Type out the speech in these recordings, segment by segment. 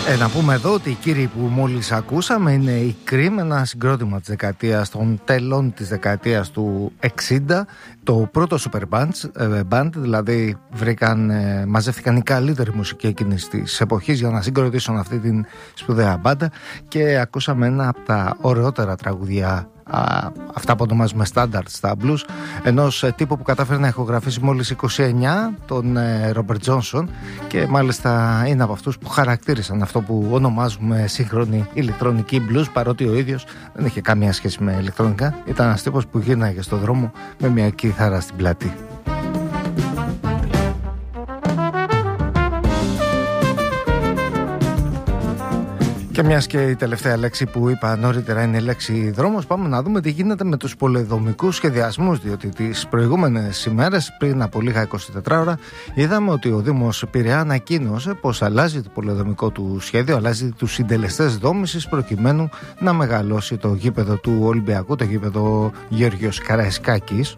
Να πούμε εδώ ότι οι κύριοι που μόλις ακούσαμε είναι η Cream, ένα συγκρότημα της δεκαετίας των τελών της δεκαετίας του 60, το πρώτο super band, δηλαδή μαζεύτηκαν οι καλύτεροι μουσικοί εκείνης της εποχής για να συγκροτήσουν αυτή την σπουδαία μπάντα και ακούσαμε ένα από τα ωραιότερα τραγουδιά, αυτά που ονομάζουμε standard στα blues, ενός τύπου που κατάφερε να ηχογραφήσει μόλις 29, τον Robert Johnson, και μάλιστα είναι από αυτούς που χαρακτήρισαν αυτό που ονομάζουμε σύγχρονη ηλεκτρονική blues, παρότι ο ίδιος δεν είχε καμία σχέση με ηλεκτρονικά. Ήταν ένας τύπος που γύρναγε στο δρόμο με μια κιθάρα στην πλάτη. Και μιας και η τελευταία λέξη που είπα νωρίτερα είναι η λέξη δρόμος, πάμε να δούμε τι γίνεται με τους πολεοδομικούς σχεδιασμούς, διότι τις προηγούμενες ημέρες, πριν από λίγα 24 ώρα, είδαμε ότι ο Δήμος Πειραιά ανακοίνωσε πως αλλάζει το πολεοδομικό του σχέδιο, αλλάζει τους συντελεστές δόμησης προκειμένου να μεγαλώσει το γήπεδο του Ολυμπιακού, το γήπεδο Γεώργιος Καραϊσκάκης.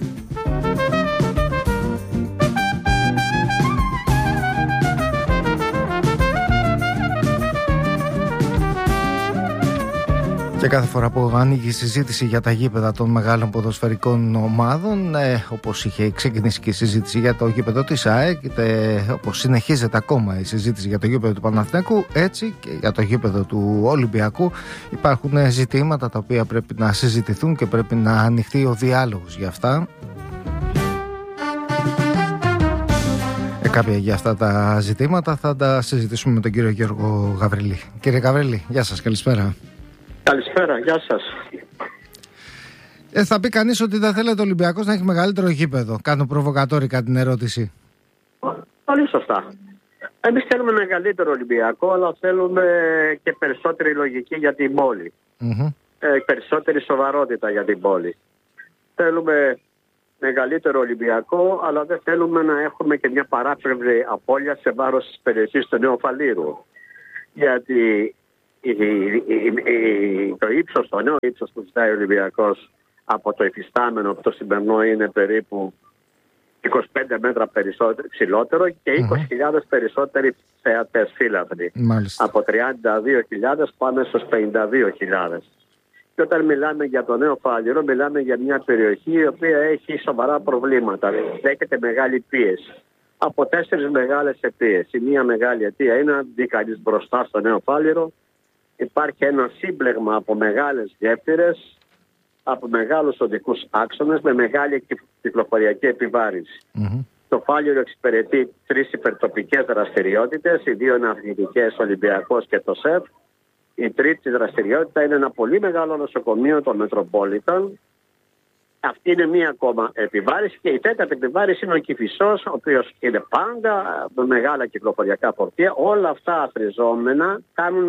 Και κάθε φορά που ανοίγει η συζήτηση για τα γήπεδα των μεγάλων ποδοσφαιρικών ομάδων, όπως είχε ξεκινήσει και η συζήτηση για το γήπεδο της ΑΕΚ, όπως συνεχίζεται ακόμα η συζήτηση για το γήπεδο του Παναθηναϊκού, έτσι και για το γήπεδο του Ολυμπιακού υπάρχουν ζητήματα τα οποία πρέπει να συζητηθούν και πρέπει να ανοιχτεί ο διάλογος για αυτά. Κάποια για αυτά τα ζητήματα θα τα συζητήσουμε με τον κύριο Γιώργο Γαβριλή. Κύριε Γαβριλή, γεια σας, καλησπέρα. Καλησπέρα, γεια σας. Θα πει κανείς ότι θα θέλετε ο Ολυμπιακός να έχει μεγαλύτερο γήπεδο. Κάνω προβοκατόρικα την ερώτηση. Πολύ σωστά. Εμείς θέλουμε μεγαλύτερο Ολυμπιακό, αλλά θέλουμε και περισσότερη λογική για την πόλη. Περισσότερη σοβαρότητα για την πόλη. Θέλουμε μεγαλύτερο Ολυμπιακό, αλλά δεν θέλουμε να έχουμε και μια παράπλευρη απώλεια σε βάρος της περιοχής του Νέου Φαλήρου. Γιατί το ύψος, το νέο ύψος που ζητάει ο Ολυμπιακός από το υφιστάμενο, από το σημερινό, είναι περίπου 25 μέτρα ψηλότερο και 20.000 περισσότεροι θεατές φίλαθλοι. Από 32.000 πάμε στους 52.000. Και όταν μιλάμε για το Νέο Φάληρο, μιλάμε για μια περιοχή η οποία έχει σοβαρά προβλήματα. Δέχεται μεγάλη πίεση. Από 4 μεγάλες αιτίες. Η μία μεγάλη αιτία είναι να μπει κανείς μπροστά στο Νέο Φάληρο. Υπάρχει ένα σύμπλεγμα από μεγάλες γέφυρες, από μεγάλους οδικούς άξονες με μεγάλη κυκλοφοριακή επιβάρυνση. Το Φάληρο εξυπηρετεί 3 υπερτοπικές δραστηριότητες, οι 2 είναι αθλητικές, Ολυμπιακός και το ΣΕΦ. Η τρίτη δραστηριότητα είναι ένα πολύ μεγάλο νοσοκομείο, το Metropolitan. Αυτή είναι μία ακόμα επιβάρηση και η τέταρτη επιβάρηση είναι ο Κηφισός, ο οποίος είναι πάντα με μεγάλα κυκλοφοριακά φορτία. Όλα αυτά αφριζόμενα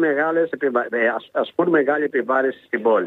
ασκούν μεγάλη επιβάρηση στην πόλη.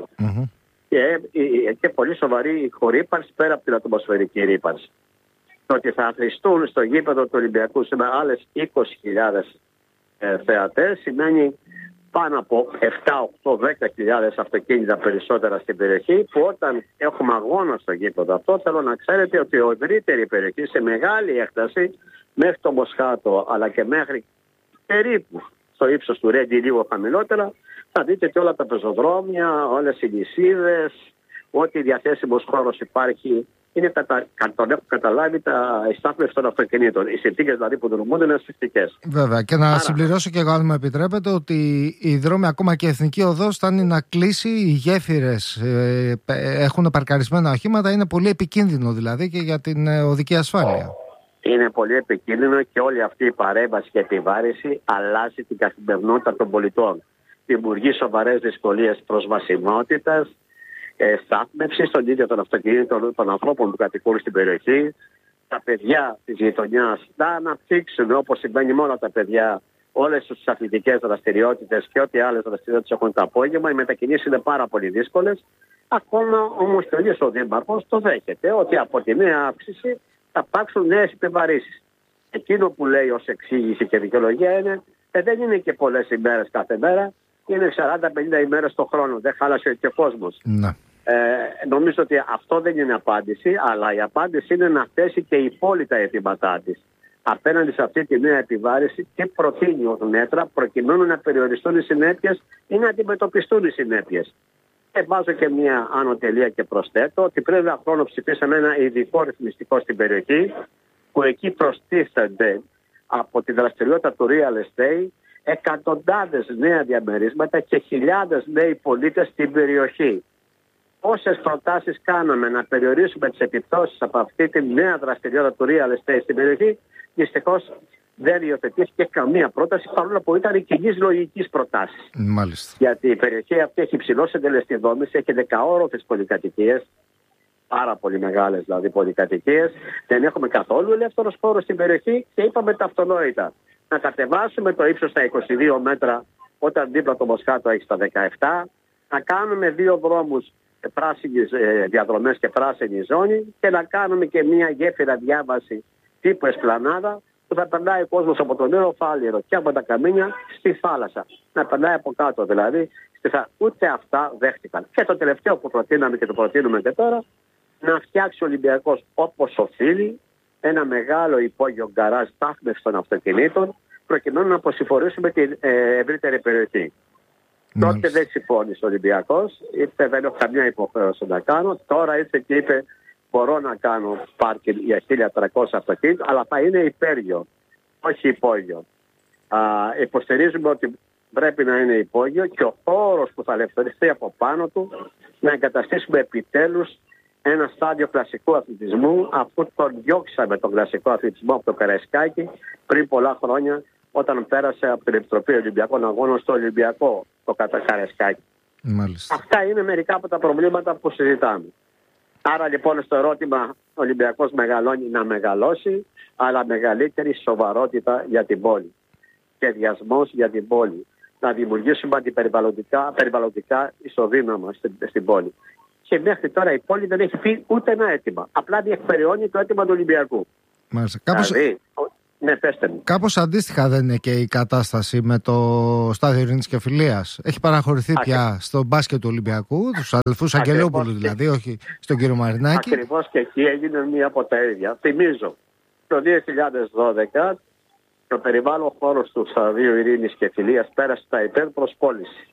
Και πολύ σοβαρή ηχορύπανση πέρα από την ατμοσφαιρική ρύπανση. Το ότι θα αθλιστούν στο γήπεδο του Ολυμπιακού σήμερα άλλες 20.000 θεατές σημαίνει πάνω από 7-8-10.000 αυτοκίνητα περισσότερα στην περιοχή, που όταν έχουμε αγώνα στο γήπεδο αυτό, θέλω να ξέρετε ότι η ευρύτερη περιοχή σε μεγάλη έκταση μέχρι το Μοσχάτο αλλά και μέχρι περίπου στο ύψος του Ρέντι, λίγο χαμηλότερα, θα δείτε και όλα τα πεζοδρόμια, όλες οι νησίδες, ό,τι διαθέσιμος χώρος υπάρχει. Είναι τον έχω καταλάβει η στάθμευση των αυτοκινήτων. Οι συνθήκες δηλαδή που δρομούνται είναι ασφυκτικές. Βέβαια. Και να συμπληρώσω και εγώ, αν μου επιτρέπετε, ότι οι δρόμοι, ακόμα και η Εθνική Οδός, φτάνει να κλείσει. Οι γέφυρες έχουν παρκαρισμένα οχήματα. Είναι πολύ επικίνδυνο δηλαδή και για την οδική ασφάλεια. Είναι πολύ επικίνδυνο και όλη αυτή η παρέμβαση και επιβάρηση αλλάζει την καθημερινότητα των πολιτών. Δημιουργεί σοβαρές δυσκολίες προσβασιμότητας, στάθμευση στον ίδιο των αυτοκινήτων των ανθρώπων που κατοικούν στην περιοχή. Τα παιδιά της γειτονιάς να αναπτύξουν, όπως συμβαίνει με όλα τα παιδιά, όλες τις αθλητικές δραστηριότητες και ό,τι άλλες δραστηριότητες έχουν το απόγευμα. Οι μετακινήσεις είναι πάρα πολύ δύσκολες. Ακόμα όμως και ο ίδιος ο Δήμαρχος το δέχεται ότι από τη νέα αύξηση θα υπάρξουν νέες επιβαρύσεις. Εκείνο που λέει ως εξήγηση και δικαιολογία είναι δεν είναι και πολλές ημέρες κάθε μέρα. Είναι 40-50 ημέρες το χρόνο. Δεν χάλασε και ο κόσμος. Νομίζω ότι αυτό δεν είναι απάντηση, αλλά η απάντηση είναι να θέσει και η πόλη τα αιτήματά της. απέναντι σε αυτή τη νέα επιβάρηση και προτείνει ως μέτρα προκειμένου να περιοριστούν οι συνέπειες ή να αντιμετωπιστούν οι συνέπειες. Βάζω και μια άνω τελεία και προσθέτω ότι πριν ένα χρόνο ψηφίσαμε ένα ειδικό ρυθμιστικό στην περιοχή, που εκεί προστίθενται από τη δραστηριότητα του real estate εκατοντάδες νέα διαμερίσματα και χιλιάδες νέοι πολίτες στην περιοχή. Όσες προτάσεις κάναμε να περιορίσουμε τις επιπτώσεις από αυτή τη νέα δραστηριότητα του real estate στην περιοχή, δυστυχώς δεν υιοθετήθηκε καμία πρόταση, παρόλο που ήταν κοινής λογικής προτάσεις. Μάλιστα. Γιατί η περιοχή αυτή έχει υψηλό συντελεστή δόμηση, έχει 10όροφες πολυκατοικίες, πάρα πολύ μεγάλες δηλαδή πολυκατοικίες. Δεν έχουμε καθόλου ελεύθερος χώρος στην περιοχή και είπαμε τα αυτονόητα. Να κατεβάσουμε το ύψος στα 22 μέτρα, όταν δίπλα το Μοσχάτο έχει στα 17, να κάνουμε 2 δρόμους πράσινες διαδρομές και πράσινη ζώνη και να κάνουμε και μια γέφυρα διάβαση τύπου Εσπλανάδα, που θα περνάει ο κόσμος από το Νέο Φάληρο και από τα Καμίνια στη θάλασσα. Να περνάει από κάτω δηλαδή. Ούτε αυτά δέχτηκαν. Και το τελευταίο που προτείναμε και το προτείνουμε και τώρα, να φτιάξει ο Ολυμπιακός όπως οφείλει ένα μεγάλο υπόγειο γκαράζ στάθμευσης των αυτοκινήτων, προκειμένου να αποσυμφορήσουμε την ευρύτερη περιοχή. Τότε δεν συμφώνησε ο Ολυμπιακός, είπε δεν έχω καμία υποχρέωση να κάνω. Τώρα ήρθε και είπε μπορώ να κάνω πάρκινγκ για 1.300 αυτοκίνητα, αλλά θα είναι υπέργειο, όχι υπόγειο. Υποστηρίζουμε ότι πρέπει να είναι υπόγειο και ο χώρος που θα ελευθεριστεί από πάνω του να εγκαταστήσουμε επιτέλους ένα στάδιο κλασικού αθλητισμού, αφού τον διώξαμε τον κλασικό αθλητισμό από το Καραϊσκάκι πριν πολλά χρόνια, όταν πέρασε από την Επιτροπή Ολυμπιακών Αγώνων στο Ολυμπιακό το Καραϊσκάκι. Αυτά είναι μερικά από τα προβλήματα που συζητάμε. Άρα λοιπόν στο ερώτημα, ο Ολυμπιακός μεγαλώνει να μεγαλώσει, αλλά μεγαλύτερη σοβαρότητα για την πόλη. Σχεδιασμός για την πόλη. Να δημιουργήσουμε περιβαλλοντικά ισοδύναμα στην πόλη. Και μέχρι τώρα η πόλη δεν έχει πει ούτε ένα αίτημα. Απλά διεκπεραιώνει το αίτημα του Ολυμπιακού. Μάλιστα. Ναι, πέστε μου. Κάπως αντίστοιχα δεν είναι και η κατάσταση με το στάδιο Ειρήνης και Φιλίας? Έχει παραχωρηθεί πια στο μπάσκετ του Ολυμπιακού, τους αδελφούς Αγγελόπουλου δηλαδή, όχι στον κύριο Μαρινάκη. Ακριβώς, και εκεί έγινε μία από τα ίδια. Θυμίζω, το 2012 το περιβάλλον χώρος του σταδίου Ειρήνης και Φιλίας πέρασε στα υπέρ προς πώληση.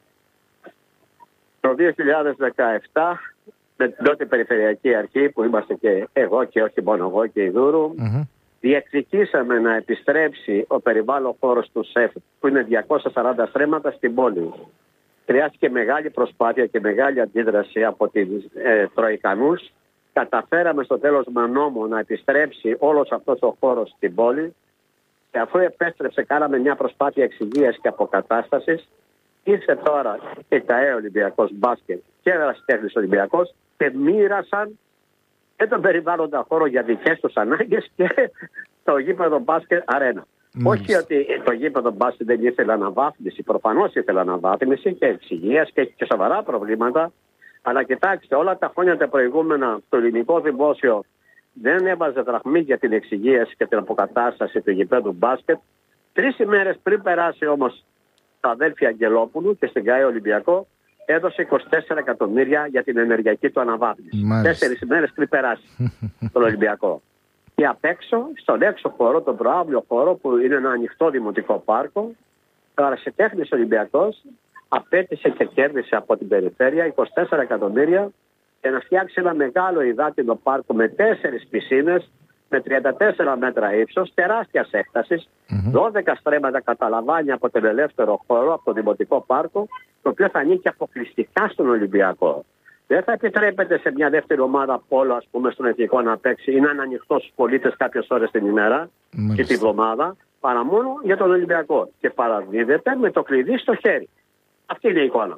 Το 2017 με την τότε Περιφερειακή Αρχή που είμαστε και εγώ και όχι μόνο εγώ και η Δούρου, διεκδικήσαμε να επιστρέψει ο περιβάλλον χώρος του ΣΕΦ, που είναι 240 στρέμματα, στην πόλη. Χρειάστηκε μεγάλη προσπάθεια και μεγάλη αντίδραση από τις Τροϊκανούς. Καταφέραμε στο τέλος με νόμο να επιστρέψει όλος αυτός ο χώρος στην πόλη, και αφού επέστρεψε κάναμε μια προσπάθεια εξυγείας και αποκατάστασης. Ήρθε τώρα και τα Ολυμπιακός μπάσκετ και Ερασιτέχνης Ολυμπιακός και μοίρασαν και τον περιβάλλοντα χώρο για δικές τους ανάγκες και το γήπεδο μπάσκετ αρένα. Όχι ότι το γήπεδο μπάσκετ δεν ήθελε αναβάθμιση, προφανώς ήθελε αναβάθμιση και εξυγείας και έχει και σοβαρά προβλήματα. Αλλά κοιτάξτε, όλα τα χρόνια τα προηγούμενα το ελληνικό δημόσιο δεν έβαζε δραχμή για την εξυγίαση και την αποκατάσταση του γηπέδου μπάσκετ. 3 ημέρες πριν περάσει όμως τα αδέλφια Αγγελόπουλου και στην ΚΑΕ Ολυμπιακό, έδωσε 24 εκατομμύρια για την ενεργειακή του αναβάθμιση. 4 ημέρες πριν περάσει τον Ολυμπιακό. Και απ' έξω, στον έξω χώρο, τον προάβλιο χώρο που είναι ένα ανοιχτό δημοτικό πάρκο, ο Ερασιτέχνης Ολυμπιακός απέτησε και κέρδισε από την περιφέρεια 24 εκατομμύρια για να φτιάξει ένα μεγάλο υδάτινο πάρκο με 4 πισίνες, με 34 μέτρα ύψος, τεράστιας έκτασης, 12 στρέμματα καταλαμβάνει από τον ελεύθερο χώρο, από το δημοτικό πάρκο, το οποίο θα ανήκει αποκλειστικά στον Ολυμπιακό. Δεν θα επιτρέπεται σε μια δεύτερη ομάδα πόλο, ας πούμε, στον εθνικό να παίξει ή να είναι ανοιχτό στους πολίτες κάποιες ώρες την ημέρα και τη βδομάδα, παρά μόνο για τον Ολυμπιακό. Και παραδίδεται με το κλειδί στο χέρι. Αυτή είναι η εικόνα.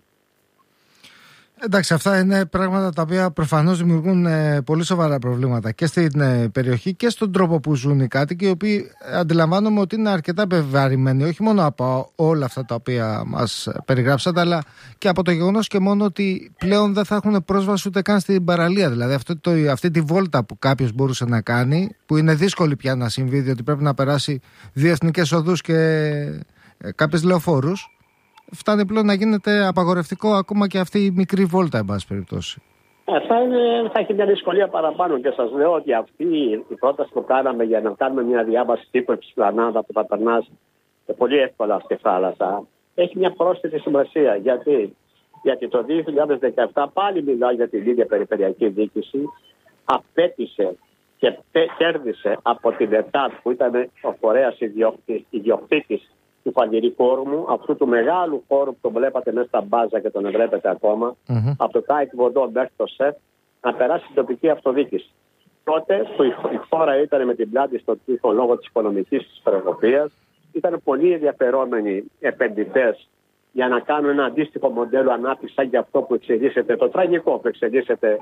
Εντάξει, αυτά είναι πράγματα τα οποία προφανώς δημιουργούν πολύ σοβαρά προβλήματα και στην περιοχή και στον τρόπο που ζουν οι κάτοικοι, οι οποίοι αντιλαμβάνομαι ότι είναι αρκετά επιβαρημένοι, όχι μόνο από όλα αυτά τα οποία μας περιγράψατε, αλλά και από το γεγονός και μόνο ότι πλέον δεν θα έχουν πρόσβαση ούτε καν στην παραλία. Δηλαδή αυτή τη βόλτα που κάποιος μπορούσε να κάνει, που είναι δύσκολη πια να συμβεί, διότι πρέπει να περάσει 2 εθνικές οδούς και κάποιες λεωφόρους, φτάνει πλέον να γίνεται απαγορευτικό ακόμα και αυτή η μικρή βόλτα, εν πάση περιπτώσει. Θα έχει μια δυσκολία παραπάνω και σας λέω ότι αυτή η πρόταση που κάναμε για να κάνουμε μια διάβαση τύπου Εξυπλανάδα που θα περνάς πολύ εύκολα στη θάλασσα έχει μια πρόσθετη σημασία. Γιατί το 2017 πάλι μιλάω για την ίδια περιφερειακή διοίκηση, απέτησε και κέρδισε από την ΕΤΑΤ που ήταν ο φορέας ιδιοκτήτης του Φαλιρικού όρμου, αυτού του μεγάλου χώρου που τον βλέπατε μέσα στα μπάζα και τον βλέπετε ακόμα, από το ΤΑΙΚ Βοντό μέχρι το ΣΕΦ, να περάσει στην τοπική αυτοδιοίκηση. Τότε που η χώρα ήταν με την πλάτη στον τοίχο λόγω της οικονομικής της περικοπής, ήταν πολύ ενδιαφερόμενοι επενδυτές για να κάνουν ένα αντίστοιχο μοντέλο ανάπτυξης σαν και αυτό που εξελίσσεται, το τραγικό που εξελίσσεται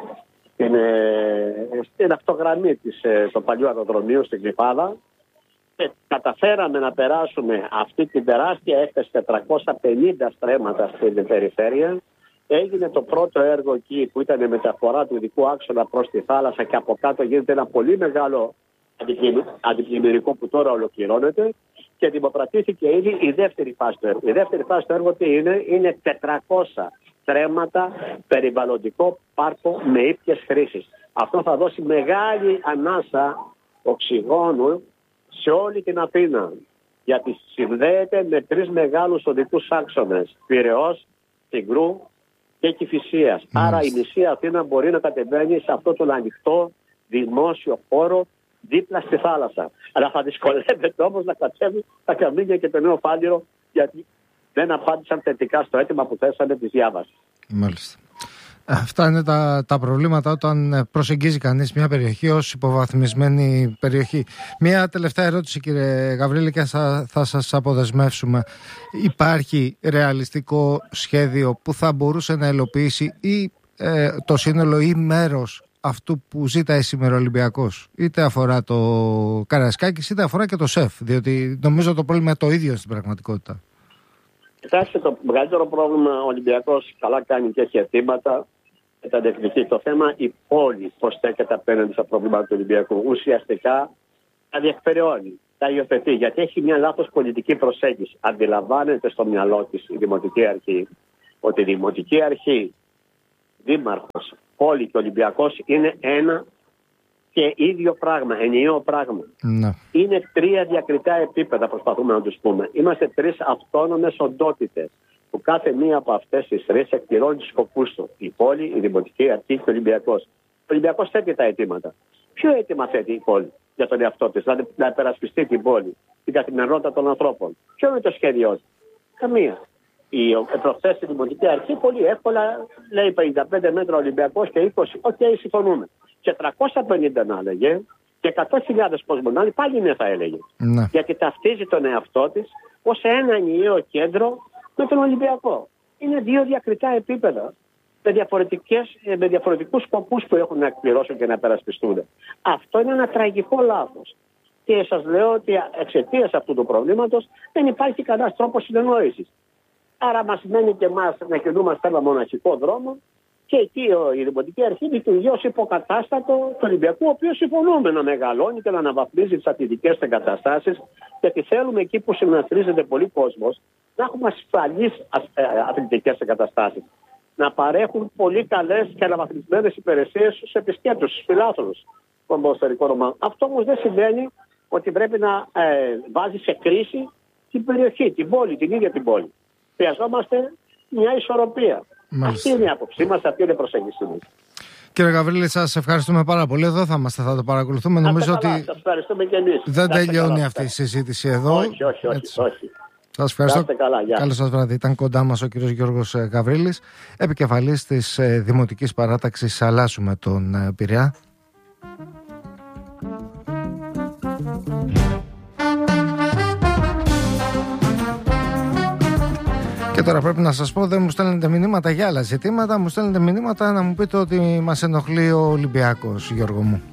στην αυτογραμμή του παλιού αεροδρομίου στην Κλιφάδα. Και καταφέραμε να περάσουμε αυτή την τεράστια έκταση 450 στρέμματα στην περιφέρεια. Έγινε το πρώτο έργο εκεί που ήταν η μεταφορά του ειδικού άξονα προς τη θάλασσα και από κάτω γίνεται ένα πολύ μεγάλο αντιπλημμυρικό που τώρα ολοκληρώνεται και δημοπρατήθηκε ήδη η δεύτερη φάση του έργου. Η δεύτερη φάση του έργου τι είναι 400 στρέμματα περιβαλλοντικό πάρκο με ήπιες χρήσεις. Αυτό θα δώσει μεγάλη ανάσα οξυγόνου σε όλη την Αθήνα, γιατί συνδέεται με 3 μεγάλους οδικούς άξονες, Πειραιώς, Τιγκρού και Κηφισίας. Άρα η μισή Αθήνα μπορεί να κατεβαίνει σε αυτό τον ανοιχτό δημόσιο χώρο δίπλα στη θάλασσα. Αλλά θα δυσκολεύεται όμως να κατέβει τα Καμίνια και το Νέο Φάληρο, γιατί δεν απάντησαν θετικά στο αίτημα που θέσανε της διάβασης. Μάλιστα. Αυτά είναι τα προβλήματα όταν προσεγγίζει κανείς μια περιοχή ως υποβαθμισμένη περιοχή. Μια τελευταία ερώτηση, κύριε Γαβρίλη, και θα σας αποδεσμεύσουμε. Υπάρχει ρεαλιστικό σχέδιο που θα μπορούσε να υλοποιήσει ή το σύνολο ή μέρος αυτού που ζήταει σήμερα ο Ολυμπιακός? Είτε αφορά το Καραϊσκάκης είτε αφορά και το ΣΕΦ, διότι νομίζω το πρόβλημα είναι το ίδιο στην πραγματικότητα. Κοιτάξτε, το μεγαλύτερο πρόβλημα ο Ολυμπιακός καλά κάνει και έχει αιτήματα. Το θέμα η πόλη πώς στέκεται απέναντι στα προβλήματα του Ολυμπιακού. Ουσιαστικά τα διεκπεραιώνει, τα υιοθετεί, γιατί έχει μια λάθος πολιτική προσέγγιση. Αντιλαμβάνεται στο μυαλό της η Δημοτική Αρχή ότι η Δημοτική Αρχή, Δήμαρχος, πόλη και Ολυμπιακός είναι ένα και ίδιο πράγμα, ενιαίο πράγμα. Ναι. Είναι 3 διακριτά επίπεδα, προσπαθούμε να τους πούμε. Είμαστε 3 αυτόνομες οντότητες, που κάθε μία από αυτές τις 3 εκπληρώνει τους σκοπούς του. Η πόλη, η Δημοτική Αρχή και ο Ολυμπιακός. Ο Ολυμπιακός θέτει τα αιτήματα. Ποιο αίτημα θέτει η πόλη για τον εαυτό της, να υπερασπιστεί την πόλη, την καθημερινότητα των ανθρώπων? Ποιο είναι το σχέδιό της? Καμία. Προχθές η Δημοτική Αρχή πολύ εύκολα λέει 55 μέτρα Ολυμπιακός και 20. Οκ, συμφωνούμε. Και 350 να έλεγε και 100.000 κόσμο να πάλι ναι θα έλεγε. Ναι. Γιατί ταυτίζει τον εαυτό της ως ένα ενιαίο κέντρο με τον Ολυμπιακό. Είναι 2 διακριτά επίπεδα με διαφορετικούς σκοπούς που έχουν να εκπληρώσουν και να περασπιστούν. Αυτό είναι ένα τραγικό λάθος. Και σας λέω ότι εξαιτίας αυτού του προβλήματος δεν υπάρχει κανένας τρόπος συνεννόησης. Άρα μας μένει και εμάς να κινούμαστε ένα μοναχικό δρόμο και εκεί η Δημοτική Αρχή λειτουργεί ως υποκατάστατο του Ολυμπιακού, ο οποίος συμφωνούμε να μεγαλώνει και να αναβαθμίζει τις αθλητικές εγκαταστάσεις, γιατί θέλουμε εκεί που συναθρίζεται πολύ κόσμος να έχουμε ασφαλείς αθλητικές εγκαταστάσεις. Να παρέχουν πολύ καλές και αναβαθμισμένες υπηρεσίες στους επισκέπτες, στους φιλάθλους των ποδοσφαιρικών ομάδων. Αυτό όμως δεν σημαίνει ότι πρέπει να βάζει σε κρίση την περιοχή, την πόλη, την ίδια την πόλη. Χρειαζόμαστε μια ισορροπία. Αυτή είναι η άποψή μας, αυτή είναι η προσέγγιση μας. Κύριε Γαβρίλη, σας ευχαριστούμε πάρα πολύ. Εδώ θα είμαστε, θα το παρακολουθούμε. Νομίζω ότι σας ευχαριστούμε και εμείς. δεν τελειώνει αυτή η συζήτηση εδώ. Όχι. Σας ευχαριστώ. Καλά, καλό σας βράδυ. Ήταν κοντά μας ο κύριος Γιώργος Γαβρίλης, επικεφαλής της Δημοτικής Παράταξης Αλλάσουμε τον Πειραιά. Και τώρα πρέπει να σας πω, δεν μου στέλνετε μηνύματα για άλλα ζητήματα, μου στέλνετε μηνύματα να μου πείτε ότι μας ενοχλεί ο Ολυμπιακός, Γιώργο μου.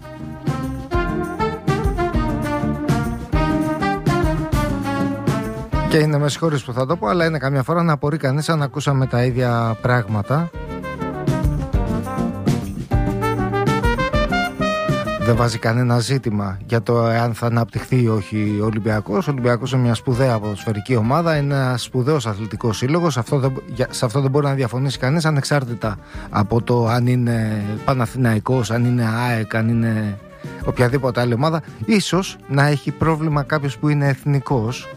Και είναι με συγχωρείς που θα το πω, αλλά είναι καμιά φορά να απορεί κανείς αν ακούσαμε τα ίδια πράγματα. Δεν βάζει κανένα ζήτημα για το εάν θα αναπτυχθεί ή όχι ο Ολυμπιακός. Ο Ολυμπιακός είναι μια σπουδαία ποδοσφαιρική ομάδα, είναι ένας σπουδαίος αθλητικός σύλλογος. Σε αυτό δεν μπορεί να διαφωνήσει κανείς, ανεξάρτητα από το αν είναι Παναθηναϊκός, αν είναι ΑΕΚ, αν είναι οποιαδήποτε άλλη ομάδα. Ίσως να έχει πρόβλημα κάποιος που είναι εθνικός.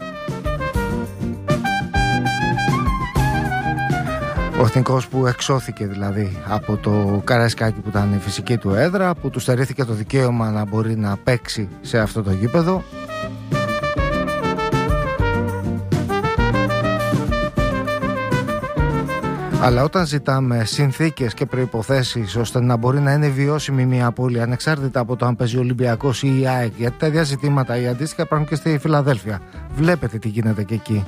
Ο εθνικός που εξώθηκε δηλαδή από το Καραϊσκάκι που ήταν η φυσική του έδρα, που του στερήθηκε το δικαίωμα να μπορεί να παίξει σε αυτό το γήπεδο. Αλλά όταν ζητάμε συνθήκες και προϋποθέσεις ώστε να μπορεί να είναι βιώσιμη μια πόλη, ανεξάρτητα από το αν παίζει ο Ολυμπιακός ή η ΑΕΚ, γιατί τα ίδια ζητήματα ή αντίστοιχα υπάρχουν και στη Φιλαδέλφια. Βλέπετε τι γίνεται και εκεί.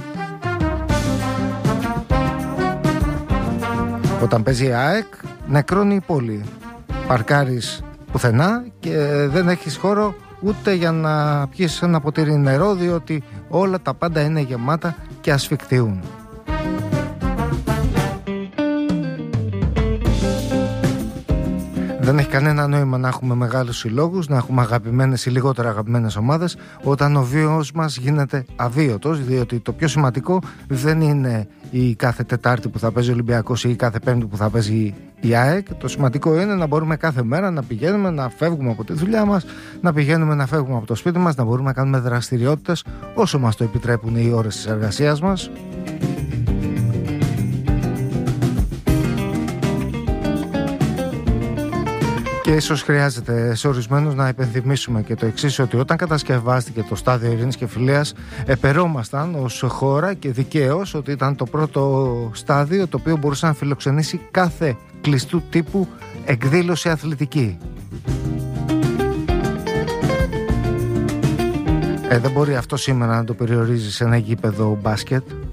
Όταν παίζει η ΑΕΚ, νεκρώνει η πόλη. Παρκάρεις πουθενά και δεν έχεις χώρο ούτε για να πιεις ένα ποτήρι νερό, διότι όλα τα πάντα είναι γεμάτα και ασφικτιούν. Δεν έχει κανένα νόημα να έχουμε μεγάλους συλλόγους, να έχουμε αγαπημένες ή λιγότερα αγαπημένες ομάδες, όταν ο βίος μας γίνεται αβίωτος, διότι το πιο σημαντικό δεν είναι η κάθε Τετάρτη που θα παίζει ο Ολυμπιακός ή η κάθε Πέμπτη που θα παίζει η ΑΕΚ. Το σημαντικό είναι να μπορούμε κάθε μέρα να πηγαίνουμε, να φεύγουμε από τη δουλειά μας, να πηγαίνουμε να φεύγουμε από το σπίτι μας, να μπορούμε να κάνουμε δραστηριότητες όσο μας το επιτρέπουν οι ώρες της εργασίας μας. Και ίσως χρειάζεται σε ορισμένους να υπενθυμίσουμε και το εξής, ότι όταν κατασκευάστηκε το στάδιο Ειρήνης και Φιλίας, επερόμασταν ως χώρα και δικαίως ότι ήταν το πρώτο στάδιο το οποίο μπορούσε να φιλοξενήσει κάθε κλειστού τύπου εκδήλωση αθλητική. Δεν μπορεί αυτό σήμερα να το περιορίζει σε ένα γήπεδο μπάσκετ.